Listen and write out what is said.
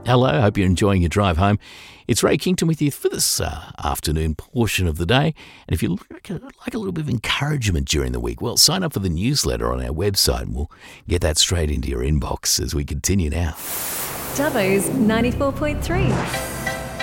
Hello, hope you're enjoying your drive home. It's Ray Kington with you for this afternoon portion of the day. And if you like a little bit of encouragement during the week, well, sign up for the newsletter on our website and we'll get that straight into your inbox as we continue now. Dubbo's 94.3.